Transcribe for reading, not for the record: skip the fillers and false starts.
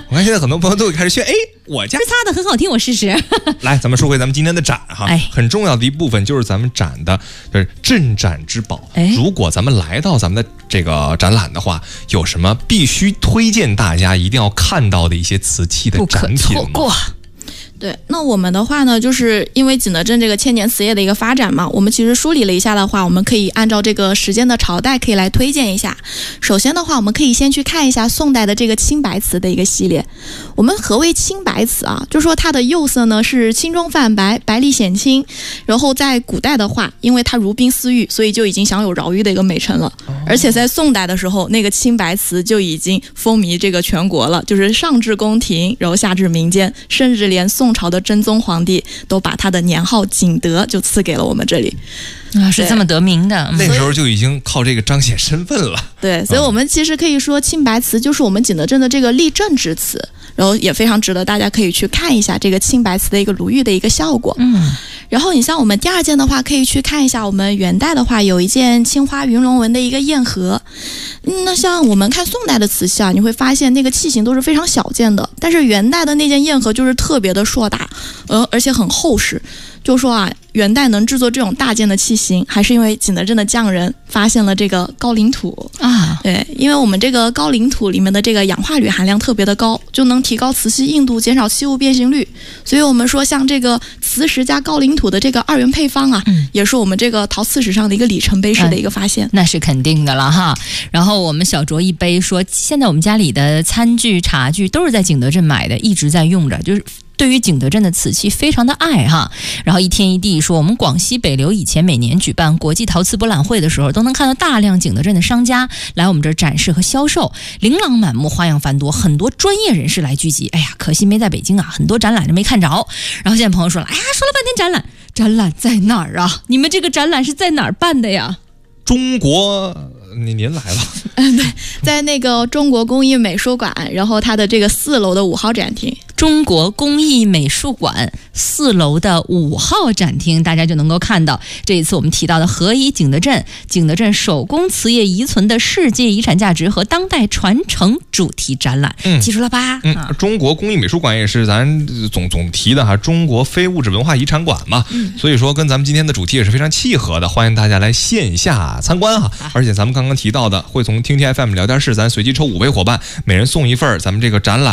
我看现在很多朋友都开始学，我家擦的很好听，我试试。 来，咱们说回咱们今天的展哈，很重要的一部分就是咱们展的就是镇展之宝。如果咱们来到咱们的这个展览的话，有什么必须推荐大家一定要看到的一些瓷器的展品吗？不可错过。 对，那我们的话呢，就是因为景德镇这个千年瓷业的一个发展嘛，我们其实梳理了一下的话，我们可以按照这个时间的朝代可以来推荐一下。首先的话，我们可以先去看一下宋代的这个青白瓷的一个系列。我们何谓青白瓷啊？就是说它的釉色呢是青中泛白，白里显青。然后在古代的话，因为它如冰似玉，所以就已经享有饶玉的一个美称了。而且在宋代的时候，那个青白瓷就已经风靡这个全国了，就是上至宫廷，然后下至民间，甚至连宋朝的真宗皇帝都把他的年号景德就赐给了我们这里啊，是这么得名的。 那个时候就已经靠这个彰显身份了。 对，所以我们其实可以说青白瓷就是我们景德镇的这个立镇之瓷，然后也非常值得大家可以去看一下这个青白瓷的一个如玉的一个效果。然后你像我们第二件的话，可以去看一下我们元代的话有一件青花云龙纹的一个燕盒。那像我们看宋代的瓷器啊，你会发现那个器型都是非常小件的，但是元代的那件燕盒就是特别的硕大，而且很厚实。就说啊，元代能制作这种大件的器型，还是因为景德镇的匠人发现了这个高岭土啊。对，因为我们这个高岭土里面的这个氧化铝含量特别的高，就能提高瓷器硬度，减少器物变形率。所以我们说像这个瓷石加高岭土的这个二元配方啊，也是我们这个陶瓷史上的一个里程碑式的一个发现。 那是肯定的了哈。然后我们小酌一杯说，现在我们家里的餐具茶具都是在景德镇买的，一直在用着，就是对于景德镇的瓷器非常的爱哈。然后一天一地说，我们广西北流以前每年举办国际陶瓷博览会的时候，都能看到大量景德镇的商家来我们这儿展示和销售，琳琅满目，花样繁多，很多专业人士来聚集。哎呀，可惜没在北京啊，很多展览都没看着。然后现在朋友说了，哎呀，说了半天展览在哪儿啊？你们这个展览是在哪儿办的呀？ 中国，您来了。 对，在那个中国工艺美术馆，然后它的这个4楼的5号展厅。 中国工艺美术馆4楼的5号展厅，大家就能够看到这一次我们提到的何以景德镇手工瓷业遗存的世界遗产价值和当代传承主题展览。记住了吧？ 中国工艺美术馆也是咱总提的哈，中国非物质文化遗产馆嘛。所以说跟咱们今天的主题也是非常契合的，欢迎大家来线下参观哈。而且咱们刚刚提到的，会从听听 FM 聊天室，咱随机抽5位伙伴，每人送一份咱们这个展览